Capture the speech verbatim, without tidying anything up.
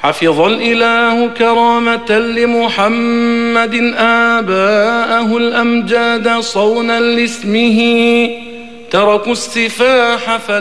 حفظ الإله كرامة لمحمد آباءه الأمجاد صونا لاسمه، تركوا السفاح